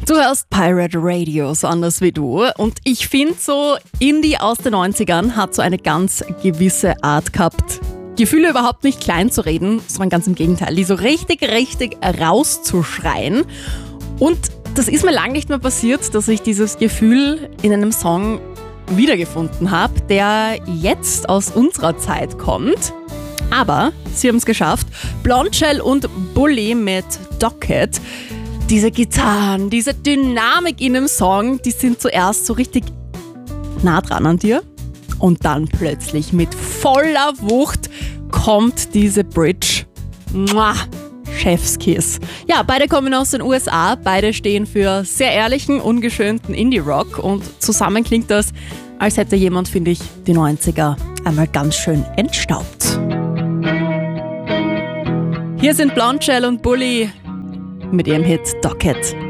Du hörst Pirate Radio, so anders wie du. Und ich finde so, Indie aus den 90ern hat so eine ganz gewisse Art gehabt, Gefühle überhaupt nicht klein zu reden, sondern ganz im Gegenteil, die so richtig rauszuschreien. Und das ist mir lange nicht mehr passiert, dass ich dieses Gefühl in einem Song wiedergefunden habe, der jetzt aus unserer Zeit kommt. Aber sie haben es geschafft. Blondshell und Bully mit Docket. Diese Gitarren, diese Dynamik in dem Song, die sind zuerst so richtig nah dran an dir. Und dann plötzlich mit voller Wucht kommt diese Bridge. Mua, Chefskiss. Ja, beide kommen aus den USA. Beide stehen für sehr ehrlichen, ungeschönten Indie-Rock. Und zusammen klingt das, als hätte jemand, finde ich, die 90er einmal ganz schön entstaubt. Hier sind Blondshell und Bully mit ihrem Hit Docket.